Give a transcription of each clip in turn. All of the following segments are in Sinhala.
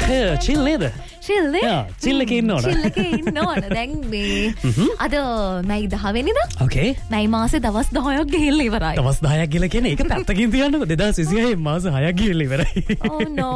chill නේද? chill නේ? chill එකේ ඉන්න ඕන. chill එකේ ඉන්න ඕන. දැන් මේ අද මැයි 10 වෙනිදා. Okay. මැයි මාසේ දවස් 10ක් ගිහිල්ලා ඉවරයි. දවස් 10ක් ගිහලා කියන්නේ ඒක පැත්තකින් තියන්නකො 2026 මාස 6ක් ගිහිල්ලා ඉවරයි. Oh no.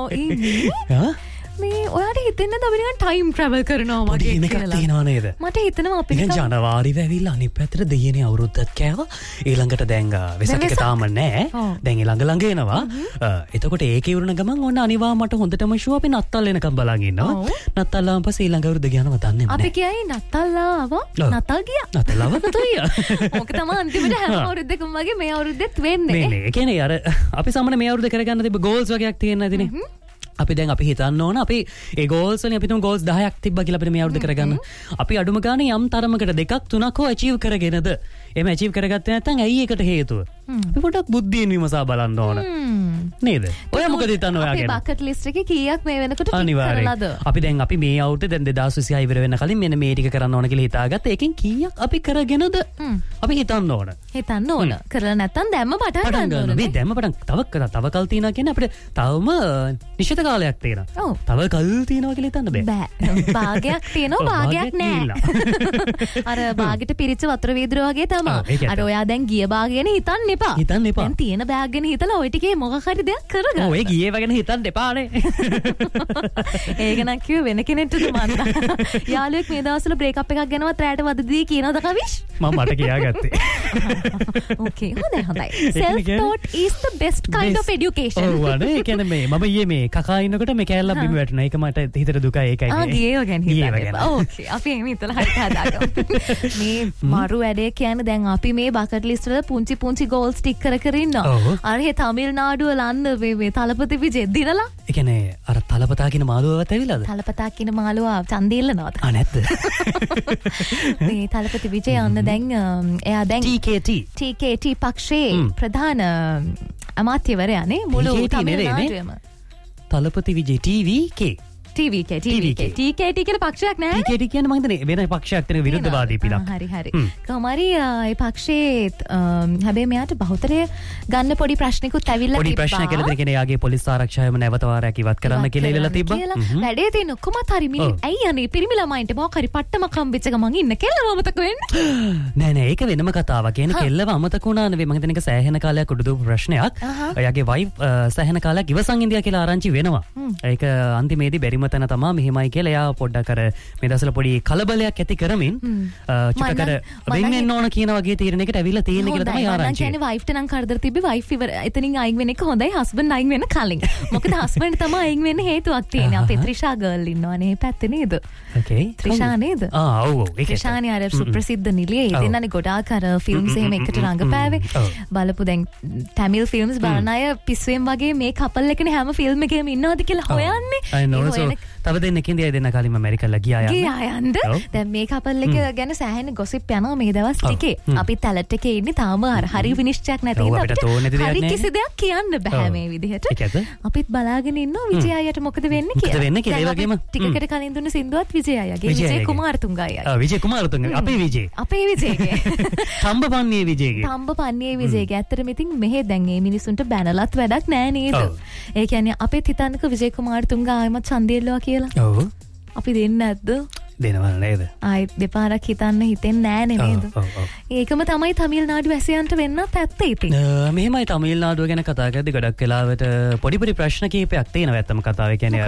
මේ ඔයාට හිතෙන්නේ අපි නිකන් time travel කරනවා වගේ කියලා. පොඩි තියෙනවා නේද? මට හිතෙනවා අපි නිකන් ජනවාරි වෙවිලා අනිත් පැත්තට දෙයනේ අවුරුද්දක් කෑවා. ඊළඟට දැන් වෙසක් එක තාම නැහැ. දැන් ළඟ එනවා. එතකොට ඒකේ ඉවරන ගමන් ඔන්න අනිවා මට හොඳටම ෂුව අපි නත්තල් එනකම් බලන් ඉන්නවා. නත්තල් ආවම පස්සේ ඊළඟ අවුරුද්ද ගියනවා දන්නේ නැහැ. අපි කියයි නත්තල් ආවා. නත්තල් ගියා. නත්තල් ආවා නතලියා. ඕක තමයි අන්තිමට හැම අවුරුද්දකම වගේ මේ අවුරුද්දෙත් වෙන්නේ. නේ ඒ කියන්නේ අර අපි සමහර මේ අවුරුද්ද කරගන්න තිබ්බ goals වගේක් තියෙන නැතිනේ. අපි දැන් අපි හිතන්න ඕන අපි ඒ goals වලින් අපි තුන් goals 10ක් තිබ්බා කියලා අපිට මේ අවුරුද්ද කරගන්න. අපි අඩුම ගානේ යම් තරමකට දෙකක් තුනක් හෝ achieve කරගෙනද එහෙම achieve කරගත්තේ නැත්නම් ඇයි ඒකට හේතුව? අපි පොඩක් බුද්ධියෙන් විමසා බලන්න ඕන. නේද? ඔය මොකද හිතන්නේ ඔයා ගැන? අපේ bucket list එකේ කීයක් මේ වෙනකොට කරලාද? අපි දැන් අපි මේ අවුරුද්දේ දැන් 2026 ඉවර වෙන්න කලින් මෙන්න මේ ටික කරන්න ඕන කියලා හිතාගත්ත. ඒකෙන් කීයක් අපි කරගෙනද? අපි හිතන්න ඕන. හිතන්න ඕන. කරලා නැත්නම් දැම්ම පටන් ගන්න ඕන. මේ දැම්ම පටන් තව කල් තියනවා කියන්නේ අපිට තවම නිශ්චිත කාලයක් තියෙනවා. තව කල් තියනවා කියලා හිතන්න බෑ. භාගයක් තියෙනවා භාගයක් නෑ. අර භාගෙට පිරිච්ච වතුර වීදුර වගේ තමයි. අර ඔයා දැන් ගිය භාග ගැන හිතන්න එපා. හිතන්න එපා. දැන් තියෙන බෑග් ගැන හිතලා ওই ටිකේ මොකක් හරි දෙයක් කරගන්න. ඔය ගියේ වගේ හිතන්න එපානේ. ඒක නම් කිව්ව වෙන කෙනෙක්ටද මන්ද. යාළුවෙක් මේ දවස්වල බ්‍රේක් අප් එකක් ගැනවත් රැට වදදී කියනවද කවිෂ්? මම මට කියාගත්තේ. Okay හොඳයි. self taught is the best kind of education. ඔව් අනේ ඒ කියන්නේ මේ මම ඊයේ මේ කකා ඉන්නකොට මේ කෑල්ලක් බිම වැටුණා. ඒක මට හිතට දුකයි ඒකයි. ගියේ ගැන හිතන්න. Okay අපි එහෙම හිතලා හරි හදාගමු. මේ මරු වැඩේ කියන්නේ දැන් අපි මේ bucket list වල පුංචි goals ටික කර ඉන්නවා. අර හේ තමිල්නාඩුව ලන්න මේ තලපති විජේ දිනලා. ඒ කියන්නේ අර තලපතා කියන මාළුවවත් ඇවිලාද? තලපතා කියන මාළුවා ඡන්දේ ඉල්ලනවාද? නැද්ද? මේ තලපති විජේ යන්න දැන් එයා දැන් TKT පක්ෂයේ ප්‍රධාන අමාත්‍යවරයානේ මුළු තමිල්නාඩුවේම. තලපති විජේ TVK TKT කියලා පක්ෂයක් නෑ. TKT කියන්නේ මම හිතන්නේ වෙන පක්ෂයක් තියෙන විරුද්ධවාදී පිටක්. හරි. කොහමරි ඒ පක්ෂයේ හැබැයි මෙයාට බහුතරය ගන්න පොඩි ප්‍රශ්නිකුත් ඇවිල්ලා තිබ්බා. පොඩි ප්‍රශ්න කියලා දෙන කෙනේ යාගේ පොලිස් ආරක්ෂාවම නැවත වාරයක් ඉවත් කරන්න කියලා ඉල්ලලා තිබ්බා. වැඩේ තියෙන කොහොමත් හරි මේ ඇයි අනේ පිරිමි ළමයින්ට මොකක් හරි පට්ටම කම්බිච්ච ගමන් ඉන්න කෙල්ලව අමතක වෙන්නේ. නෑ ඒක වෙනම කතාවක්. කියන්නේ කෙල්ලව අමතක වුණා නෙවෙයි මම හිතන්නේ ඒක සෑහෙන කාලයක් උඩු දුපු ප්‍රශ්නයක්. එයාගේ වයිෆ් සෑහෙන කාලයක් ඉවසන් ඉන්දියා කියලා ආරංචි වෙනවා. ඒක අන්තිමේදී බැරිම තැන තමයි මෙහෙමයි කියලා එයා පොඩ්ඩක් අර මේ දවස්වල පොඩි කලබලයක් ඇති කරමින් චුට්ටක් අර වෙන් වෙන්න ඕන කියන වගේ තීරණයකට ඇවිල්ලා තියෙන කියලා තමයි ආරංචි. මම කියන්නේ වයිෆ්ට නම් කරදර තිබ්බේ වයිෆ් ඉවර එතනින් අයින් වෙන එක හොඳයි හස්බන්ඩ් අයින් වෙන්න කලින්. මොකද හස්බන්ඩ් තමයි අයින් වෙන්න හේතුවක් තියෙන්නේ. අපේ ත්‍රිෂා ගර්ල් ඉන්නවනේ මේ පැත්තේ නේද? Okay. ත්‍රිෂා නේද? ඔව්. ත්‍රිෂානේ අර සුප්‍රසිද්ධ නිලියේ ඉතින්නේ ගොඩාක් අර ෆිල්ම්ස් එහෙම එකට රඟපෑවේ. බලපු දැන් තමිල් ෆිල්ම්ස් බලන අය පිස්සුවෙන් වගේ මේ කපල් එකනේ හැම ෆිල්ම් එකේම ඉන්නවද කියලා හොයන්නේ. තව දෙන්නකින් දිය දෙන්න කලින් ඇමරිකාලා ගියා යන්න. දැන් මේ කපල් එක ගැන සෑහෙන ගොසිප් යනවා මේ දවස් ටිකේ. අපි තැලට් එකේ ඉන්නේ තාම හරි විනිශ්චයක් නැති හින්දා හරි කිසි දෙයක් කියන්න බෑ මේ විදිහට. අපිත් බලාගෙන ඉන්නවා විජය අයියට මොකද වෙන්නේ කියලා. මොකද වෙන්නේ කියලා ඒ වගේම ටිකකට කලින් දුන්න සින්දුවත් විජය අයියාගේ විජය කුමාරතුංග අයියා. විජය කුමාරතුංග අපේ විජය. අපේ විජයගේ. තම්බපන්නේ විජයගේ. තම්බපන්නේ විජයගේ. ඇත්තටම ඉතින් මෙහෙ දැන් මේ මිනිසුන්ට බැනලත් වැඩක් නෑ නේද? ඒ කියන්නේ අපිත් හිතන්නක විජය කුමාරතුංග ආයමත් ඡන්දෙල්ලුවා කියලා. ඔව්. අපි දෙන්නේ නැද්ද? දෙනවා නේද? ආයි දෙපාරක් හිතන්න හිතෙන්නේ නෑනේ නේද? ඒකම තමයි තමිල්නාඩු වැසියන්ට වෙන්නත් ඇත්ත ඉතින්. මෙහෙමයි තමිල්නාඩුව ගැන කතා කරද්දී ගොඩක් වෙලාවට පොඩි ප්‍රශ්න කීපයක් තියෙනවා ඇත්තම කතාවේ. කියන්නේ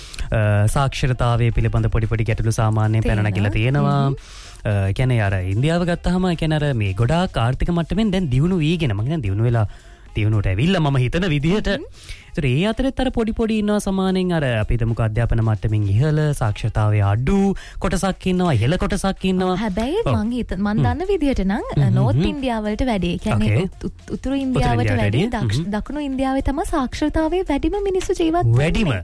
අර සාක්ෂරතාවයේ පිළිබඳ පොඩි ගැටලු සාමාන්‍යයෙන් පැන නැගිලා තියෙනවා. කියන්නේ අර ඉන්දියාව ගත්තාම කියන්නේ අර මේ ගොඩාක් ආර්ථික මට්ටමින් දැන් දියුණු වීගෙන මම කියන්නේ දියුණු වෙලා දියුණුවට ඇවිල්ලා මම හිතන විදිහට ඒතර ඒ අතරෙත් අර පොඩි ඉන්නවා සමානෙන් අර අපි හිතමුකෝ අධ්‍යාපන මට්ටමින් ඉහළ සාක්ෂරතාවයේ අඩු කොටසක් ඉන්නවා ඉහළ කොටසක් ඉන්නවා. හැබැයි මං දන්න විදිහට නම් නෝර්ත් ඉන්දියාව වලට වැඩි. කියන්නේ උතුරු ඉන්දියාවට වැඩි දකුණු ඉන්දියාවේ තමයි සාක්ෂරතාවයේ වැඩිම මිනිස්සු ජීවත් වෙන්නේ.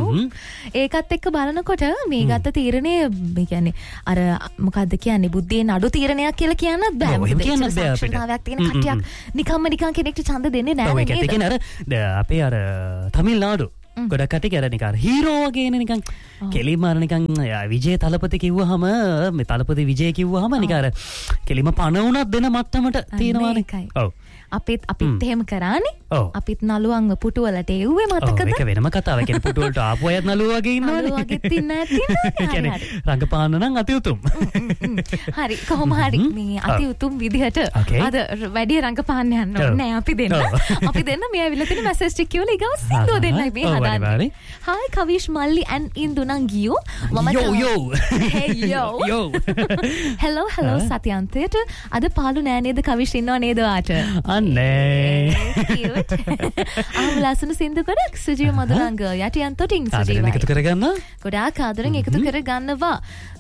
ඒකත් එක්ක බලනකොට මේ ගත්ත තීරණය මේ කියන්නේ අර මොකද්ද කියන්නේ බුද්ධියෙන් අඩු තීරණයක් කියලා කියන්නත් බෑ. මොකද සාක්ෂරතාවයක් තියෙන කට්ටියක් නිකන් කෙනෙක්ට ඡන්ද දෙන්නේ නැහැ නේද? ඒක කියන්නේ අර අපේ අර තමිල්නාඩු ගොඩක් කටි කියලා නිකන් හීරෝ වගේනේ නිකන් කෙලිම අර නිකන් විජේ තලපති කිව්වහම මේ තලපති විජේ කිව්වහම නිකන් අර කෙලිම පණ උනක් දෙන මට්ටමට තියෙනවානේ. ඔව්. අපිත් එහෙම කරානේ. අපිත් නළුවන්ව පුටුවලට එව්වේ මතකද? ඒක වෙනම කතාවක්. ඒ කියන්නේ පුටුවලට ආපු අයත් නළුවා වගේ ඉන්නවනේ. නළුවා වගේත් ඉන්න ඇති. ඒ කියන්නේ රංගපාන නම් අති උතුම්. හරි කොහොම හරි මේ අති උතුම් විදිහට අද වැඩි රංගපාන්න යන්න ඕනේ නෑ අපි දෙන්න. අපි දෙන්න මේ ඇවිල්ලා තියෙන මැසේජ් ටික කියලා ඊගව සින්දුව දෙන්නයි මේ හදාන්නේ. Hi Kavish Malli and Indunangiyo. Yo. Hey yo. Hello සත්‍යන්තයට අද පාලු නෑ නේද කවිෂ් ඉන්නව නේද වාට? අනේ. Cute. ලස්සන සින්දු ගොඩක් සුජීව මధుරංග යටියන් තොටින් සුජීවයි. එකතු කරගන්න. ගොඩාක් ආදරෙන් එකතු කරගන්නවා.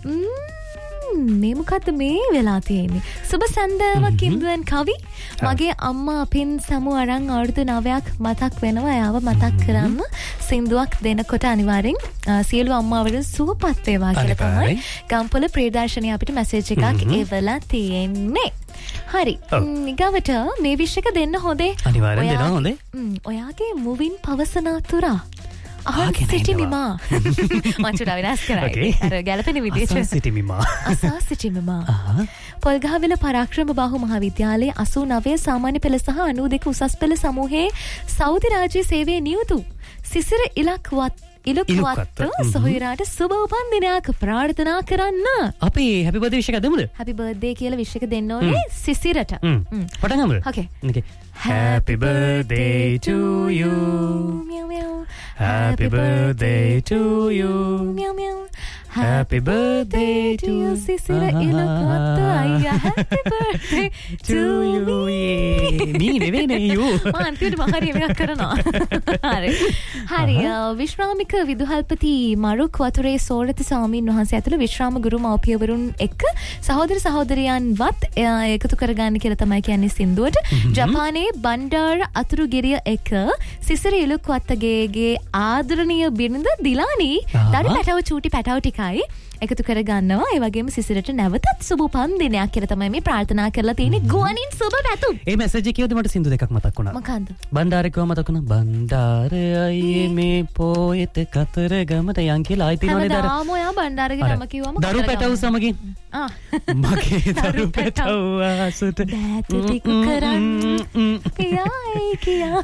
මේ මොකද්ද මේ වෙලා තියෙන්නේ? සුබ සන්දාවක් ඉන්දුවන් කවි. මගේ අම්මා අපින් සමු අරන් අවුරුදු 9ක් මතක් වෙනවා. එයාව මතක් කරන්න සින්දුවක් දෙනකොට අනිවාර්යෙන් සියලු අම්මාවරු සුවපත් වේවා කියලා තමයි ගම්පොළ ප්‍රේදර්ශනය අපිට මැසේජ් එකක් එවලා තියෙන්නේ. හරි. ඊගවට මේ විශ් එක දෙන්න හොඳේ. අනිවාර්යෙන් දෙනවා හොඳේ. ඔයාගේ මුවින් පවසනාතුරා අහන් සිටිමිමා මංචුඩා වෙනස් කරයි අර ගැලපෙන විදිහට අසා සිටිමිමා පොල්ගහවෙල පරාක්‍රම බාහු මහාවිද්‍යාලයේ 89 සාමාන්‍ය පෙළ සහ 92 උසස් පෙළ සමූහයේ සෞදි රාජ්‍ය සේවයේ නියුතු සිසිර ඉලක්කවත් සොහොයුරාට සුබ උපන්දිනයක් ප්‍රාර්ථනා කරන්න. අපි හැපි බර්ත්ඩේ විශ් එකක් දෙමුද? හැපි බර්ත්ඩේ කියලා විශ් එක දෙන්න ඕනේ සිසිරට. පටන් ගමු. Okay. Happy birthday to you. Meow meow. Happy birthday to you. Meow meow. Happy birthday to you. Sisira ilakwatta ayya. Happy birthday to you. Me නෙවෙයි you. අන්තිමට මහරිය එකක් කරනවා. හරි. විශ්‍රාමික විදුහල්පති මරුක් වතුරේ සෝරත ස්වාමීන් වහන්සේ ඇතුළු විශ්‍රාම ගුරු මව්පියවරුන් එක්ක සහෝදර සහෝදරයන්වත් එකතු කරගන්න කියලා තමයි කියන්නේ සින්දුවට. ජපානයේ බණ්ඩාර අතුරුගිරිය එක සිසිර ඉලුක්වත්තගේ ආදරණීය බිරිඳ දිලානි දඩ පැටව චූටි පැටව ටිකයි එකතු කරගන්නවා. ඒ වගේම සිසිරට නැවතත් සුබ උපන්දිනයක් කියලා තමයි මේ ප්‍රාර්ථනා කරලා තියෙන්නේ. ගුවනින් සුබ පැතුම්. ඒ මැසේජ් එකේ මට සින්දු දෙකක් මතක් වුණා. මොකන්ද? බණ්ඩාරේ කිව්ව මතක් වුණා. බණ්ඩාර අයියේ මේ පොයත කතරගමට යන් කියලා ආයි තියනවනේ දර. ආ මොයා බණ්ඩාරගේ නම කිව්වම දරු පැටව සමගින්. මගේ දරු පැටව ආසුට බෑත ටික කරන් පියායි කියා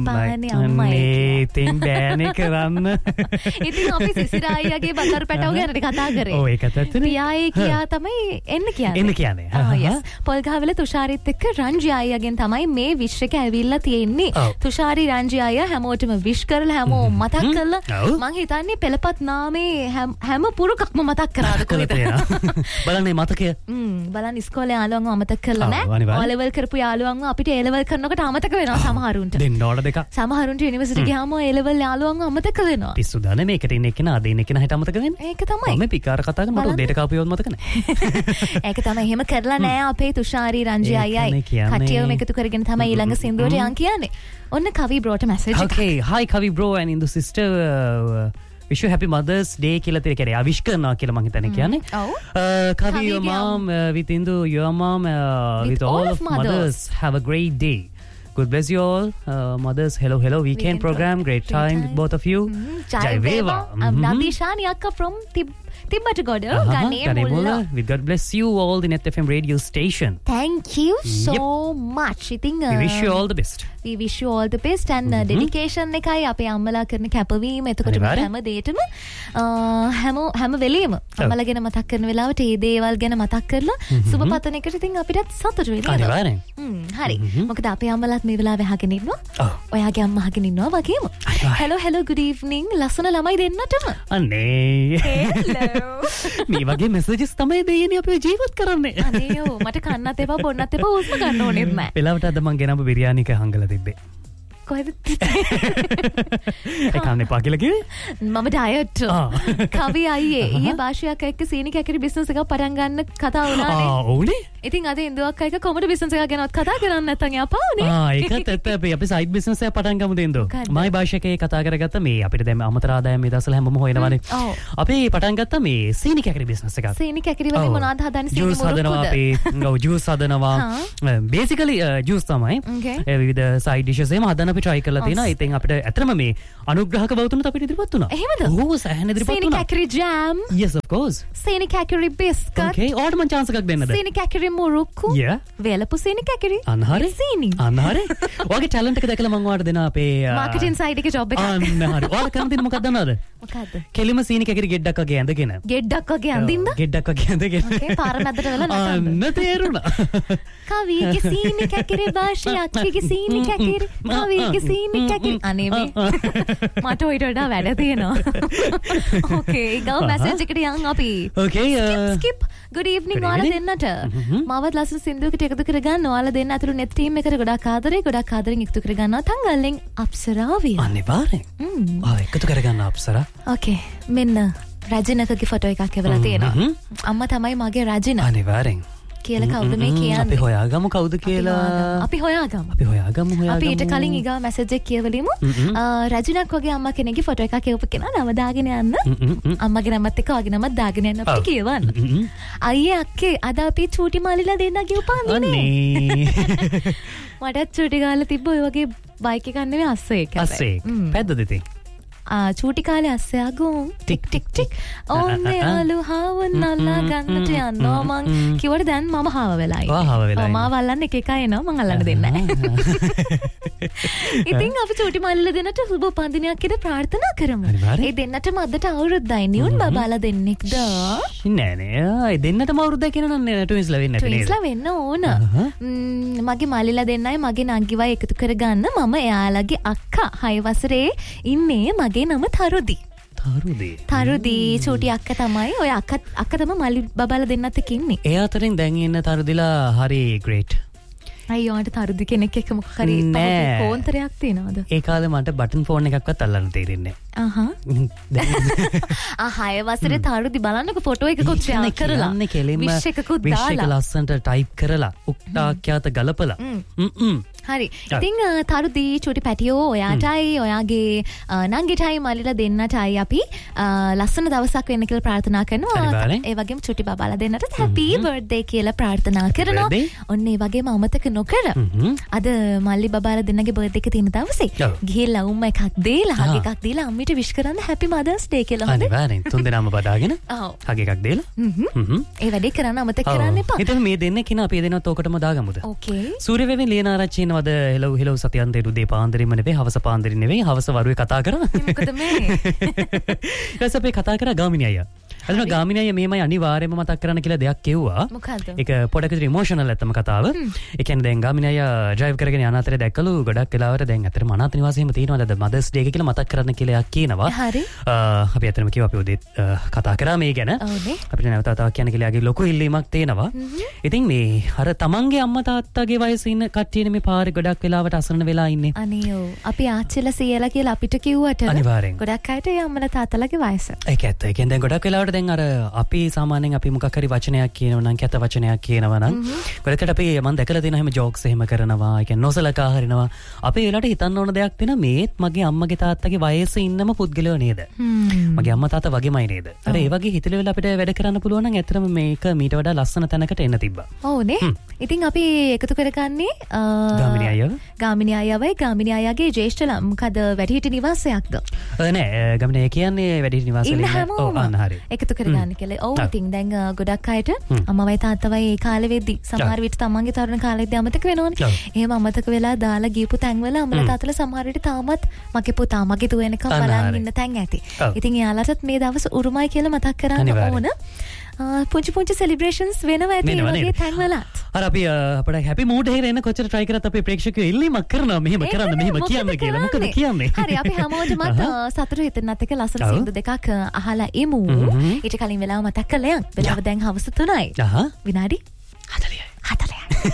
අම්මයි තින් බෑනේ කරන්න. ඉතින් අපි සිසිර අයියාගේ බණ්ඩාර පැටව ගැන කතා කරේ. ඔව් ඒකත් ඇත්තනේ. පියායි කියා තමයි එන්න කියන්නේ. yes. පොල්ගහවෙල තුෂාරිත් එක්ක රංජි අයියාගෙන් තමයි මේ විශ් එක ඇවිල්ලා තියෙන්නේ. තුෂාරි රංජි අයියා හැමෝටම විශ් කරලා හැමෝම මතක් කරලා මං හිතන්නේ පෙළපත් නාමේ හැම පුරුකක්ම මතක් කරාද කොහෙද? බලන්නේ මතකය. බලන්න ඉස්කෝලේ යාළුවන්ව අමතක කරලා නැහැ. O level කරපු යාළුවන්ව අපිට A level කරනකොට අමතක වෙනවා සමහරුන්ට. දෙන්න ඕන දෙකක්. සමහරුන්ට යුනිවර්සිටි ගියාම A level යාළුවන්ව අමතක වෙනවා. පිස්සු දාන මේකට ඉන්න එක්කන අද ඉන්න එක්කන හිට අමතක වෙන්නේ. ඒක තමයි. මම පිකාර කතා කරන මට උදේට කාපියොත් මතක නැහැ. ඒක තමයි. එහෙම කරලා නැහැ අපේ තුෂාරි රංජි අයියයි. කටියවම එකතු කරගෙන තමයි ඊළඟ සින්දුවට යන් කියන්නේ. ඔන්න කවි බ්‍රෝට මැසේජ් එක. Okay, hi Kavi bro and Indu sister. Wish you happy Mother's Day කියලා තියෙන්නේ. අවිශ් කරනවා කියලා මං හිතන්නේ කියන්නේ. Kavi, your mom with Indu, your mom with all of mothers have a great day. God bless you all. Mothers, hello weekend program. Great time with both of you. Jai Veva. I'm Nandishani Akka from Tibbatagoda. Ganemulla. With God bless you all the Net FM radio station. Thank you so much. I think we wish you all the best. We wish you all the best and dedication එකයි අපේ අම්මලා කරන කැපවීම. එතකොට හැම දෙයකම හැම වෙලෙම අම්මලා ගැන මතක් කරන වෙලාවට ඒ දේවල් ගැන මතක් කරලා සුබ පතන එකට ඉතින් අපිටත් සතුටු වෙනවා. අනිවාර්යෙන්. හරි. මොකද අපේ අම්මලාත් මේ වෙලාවේ අහගෙන ඉන්නවා. ඔයාගේ අම්මා අහගෙන ඉන්නවා වගේම. Hello good evening. ලස්සන ළමයි දෙන්නටම. අනේ. Hello. මේ වගේ මැසේජස් තමයි දෙන්නේ අපි ජීවත් කරන්නේ. අනේ මට කන්නත් එපා බොන්නත් එපා උස්ම ගන්න ඕනෙත් නෑ. වෙලාවට අද මං ගෙනාපු බිරියානි එක හංගලා තිබ්බේ. කොහෙද? ඒ කන්න එපා කියලා කිව්වේ? මම ඩයට්. කවි අයියේ ඊයේ භාෂයක් එක්ක සීනි කැකිරි බිස්නස් එකක් පටන් ගන්න කතා වුණානේ. ඔව්නේ. ඉතින් අද ඉන්දුවක් අයක කොමඩ බිස්නස් එකක් ගැනවත් කතා කරන්නේ නැත්නම් යාපාවනේ. ඒකත් ඇත්ත. අපි සයිඩ් බිස්නස් එකක් පටන් ගමුද ඉන්දෝ. මයි භාෂකේ කතා කරගත්ත මේ අපිට දැන් අමතර ආදායම් මේ දවස්වල හැමෝම හොයනවානේ. අපි පටන් ගත්ත මේ සීනි කැකිරි බිස්නස් එකක්. සීනි කැකිරි වලින් මොනවද හදන්නේ? සීනි මුරුක්කුද? හදනවා අපි. ජූස් හදනවා. බේසිකලි ජූස් තමයි. විවිධ සයිඩ් ඩිෂස් එහෙම හදන්න අපි try කරලා තියෙනවා. ඉතින් අපිට ඇත්තම මේ අනුග්‍රහක බවතුනත් අපිට ඉදිරිපත් වුණා. එහෙමද? ඔව් සෑහෙන ඉදිරිපත් වුණා. සීනි කැකිරි ජෑම්. Yes of course. සීනි කැකිරි බිස්කට්. Okay, ඕඩමන් chance එකක් දෙන්නද? සීනි කැකිරි මුරුක්කු වෙලපු සීනි කැකිරි අන්හරි සීනි අන්හරි ඔයාගේ ටැලන්ට් එක දැකලා මම ඔයාලට දෙන අපේ මාකටිං සයිඩ් එකේ ජොබ් එකක් අන්හරි ඔයාලා කරන් දෙන්නේ මොකක්ද දන්නවද මොකද්ද කෙලිම සීනි කැකිරි ගෙඩක් වගේ ඇඳගෙන ගෙඩක් වගේ අඳින්න ගෙඩක් වගේ ඇඳගෙන ඕකේ පාර මැදට වෙලා නටන්න අන්න තේරුණා කවිගේ සීනි කැකිරි භාෂේ අක්කගේ සීනි කැකිරි කවිගේ සීනි කැකිරි අනේ මේ මට ඔයිට වඩා වැඩ තියෙනවා ඕකේ ගව මැසේජ් එකට යන් අපි ඕකේ ස්කිප් good evening ඔයාලා දෙන්නට මාවත් ලස්සන සින්දුවකට එකතු කරගන්න ඔයාලා දෙන්න අතුරු net team එකට ගොඩක් ආදරෙන් එකතු කරගන්නවා තංගල්ලෙන් අප්සරාවිය අනිවාර්යෙන් එකතු කරගන්න අප්සරා ඕකේ මෙන්න රජිනකගේ ෆොටෝ එකක් එවලා තියෙනවා අම්මා තමයි මගේ රජින අනිවාර්යෙන් කියලා කවුද මේ කියන්නේ අපි හොයාගමු කවුද කියලා අපි හොයාගමු අපි ඊට කලින් ඊගා මැසේජ් එක කියවලිමු රජිනක් වගේ අම්මා කෙනෙක්ගේ ෆොටෝ එකක් එවපු කෙනා නම දාගෙන යන්න අම්මගේ නමත් එක්ක වගේ නමත් දාගෙන යන්න අපිට කියවන්න අයියේ අක්කේ අද අපි චූටි මාලිලා දෙන්නගේ උපන්දිනේ මටත් චූටි කාලේ තිබ්බ ඔය වගේ බයික් එකක් නෙවෙයි අස්සේ පැද්දද ඉතින් චූටි කාලේ අස්සයාගුම් ටික් ටික් ටික් ඕන්නේ යාළු හාවන් නල්ලා ගන්නට යනවා මං කිව්වට දැන් මම හාව වෙලා ඉන්නේ මාව අල්ලන්න එක එක එනවා මං අල්ලන්න දෙන්නේ නැහැ ඉතින් අපි චූටි මල්ලිලා දෙන්නට සුබ උපන්දිනයක් කියලා ප්‍රාර්ථනා කරමු ඒ දෙන්නටම අදට අවුරුද්දයි නියුන් බබාලා දෙන්නෙක්ද නෑ ඒ දෙන්නටම අවුරුද්දයි කියන නම් ට්වින්ස්ලා වෙන්න නැති නේද ට්වින්ස්ලා වෙන්න ඕන මගේ මල්ලිලා දෙන්නයි මගේ නංගිවයි එකතු කරගන්න මම එයාලගේ අක්කා 6 වසරේ ඉන්නේ මගේ නම තරුදී චූටි අක්ක තමයි ඔය අක්ක තමයි මල්ලි බබාලා දෙන්නත් එක්ක ඉන්නේ ඒ අතරින් දැන් ඉන්න තරුදිලා හරි ග්‍රේට් අයියෝට තරුදි කෙනෙක් එක්ක මොකක් හරි ෆෝන්තරයක් තියෙනවද ඒ කාලේ මට බටන් ෆෝන් එකක්වත් අල්ලන්න තේරෙන්නේ නැහැ 6 වසරේ තරුදි බලන්නකො ෆොටෝ එකකුත් ෂෙයා කරලා විශ් එකකුත් දාලා ලස්සනට ටයිප් කරලා උක්ටාක්‍යාත ගලපලා හරි ඉතින් තරුදි චූටි පැටියෝ ඔයාටයි ඔයාගේ නංගිටයි මල්ලිලා දෙන්නටයි අපි ලස්සන දවසක් වෙන්න කියලා ප්‍රාර්ථනා කරනවා ඒ වගේම චූටි බබාලා දෙන්නට හැපි බර්ත්ඩේ කියලා ප්‍රාර්ථනා කරනවා ඔන්න ඒ වගේම අමතක නොකර අද මල්ලි බබාලා දෙන්නගේ බර්ත්ඩේ එක තියෙන දවසේ ගිහිල්ලා උම්ම එකක් දීලා හග් එකක් දීලා අම්මිට විශ් කරන්න හැපි මදර්ස් ඩේ කියලා හොඳ අනිවාර්යෙන් තුන් දෙනාම බදාගෙන හග් එකක් දීලා ඒ වැඩේ කරන්න අමතක කරන්න එපා ඉතින් මේ දෙන්නේ කිනා අපි දෙනවත් ඕකටම දාගමුද ඕකේ සූර්යවැවෙන් ලියනාරච්චි එනවද හෙලෝ සතියන්තේ උදේ පාන්දරින්ම නෙවෙයි හවස පාන්දරින් නෙවෙයි හවස වරුවේ කතා කරා මොකද මේ ඊට අපි කතා කරා ගාමිණී අයියා අදම ගාමිණී අයියා මේමයි අනිවාර්යයෙන්ම මතක් කරන්න කියලා දෙයක් කිව්වා මොකද්ද ඒක පොඩක් විතර ඉමෝෂනල් ඇත්තම කතාව ඒ කියන්නේ දැන් ගාමිණී අයියා ඩ්‍රයිව් කරගෙන යන අතරේ දැක්කලු ගොඩක් වෙලාවට දැන් අතර අනාථ නිවාසෙම තියෙනවද මදර්ස් ඩේ එක කියලා මතක් කරන්න කියලා එකක් කියනවා හරි අපි අතනම කිව්වා අපි උදේ කතා කරා මේ ගැන අපිට නැවත තවක් කියන්න කියලා යාගේ ලොකු ඉල්ලීමක් තියෙනවා ඉතින් මේ අර තමන්ගේ අම්මා තාත්තගේ වයසේ ඉන්න කට්ටියනේ මේ පාරේ ගොඩක් වෙලාවට අසරණ වෙලා ඉන්නේ අනියෝ අපි ආච්චිලා සීයලා කියලා අපිට කිව්වට ගොඩක් අයට ඒ අම්මලා තාත්තලාගේ වයස ඒක ඇත්ත ඒ කියන්නේ දැන් ගොඩක් වෙලාවට දැන් අර අපි සාමාන්‍යයෙන් අපි මොකක් හරි වචනයක් කියනවා නම් කැත වචනයක් කියනවා නම් ගොඩකට අපි මම දැකලා තියෙනවා එහෙම ජෝක්ස් එහෙම කරනවා ඒ කියන්නේ නොසලකා හරිනවා අපි ඒලට හිතන්න ඕන දෙයක් තියෙනවා මේත් මගේ අම්මගේ තාත්තගේ වයසේ ඉන්නම පුද්ගලයෝ නේද මගේ අම්මා තාත්තා වගේමයි නේද අර ඒ වගේ හිතල වෙලා අපිට වැඩ කරන්න පුළුවන් නම් ඇත්තටම මේක මීට වඩා ලස්සන තැනකට එන්න තිබ්බා ඔව්නේ ඉතින් අපි එකතු කරගන්නේ ගාමිණී අයවයි ගාමිණී අයගේ ජේෂ්ඨ මොකද වැඩිහිටි නිවාසයක්ද නෑ ගාමිණී කියන්නේ වැඩිහිටි නිවාසයක් ඔව් අන්න හරි එකතු කරගන්න කියලා ඔව් ඉතින් දැන් ගොඩක් අයට අම්මවයි තාත්තවයි ඒ කාලේ වෙද්දි සමහර විට තමන්ගේ තරුණ කාලෙදී අමතක වෙනවනේ එහෙම අමතක වෙලා දාලා ගියපු තැන්වල අම්මලා තාත්තලා සමහර විට තාමත් මගේ පුතා මගේ දුව වෙනකම් බලන් ඉන්න තැන් ඇති ඉතින් එයාලටත් මේ දවස් උරුමයි කියලා මතක් කරන්න ඕන පුංචි සෙලිබ්‍රේෂන්ස් වෙනවා ඇති ඒ වගේ තැන්වලත් අර අපි අපේ හැපි මූඩ් එකේ එන කොච්චර try කරත් අපේ ප්‍රේක්ෂකයෝ ඉල්ලීමක් කරනවා මෙහෙම කරන්න මෙහෙම කියන්න කියලා මොකද කියන්නේ හරි අපි හැමෝටම සතුටු හිතෙන්නත් එක ලස්සන සින්දු දෙකක් අහලා එමු ඊට කලින් වෙලාව මතක් කරලා යන්න වෙලාව දැන් හවස 3යි විනාඩි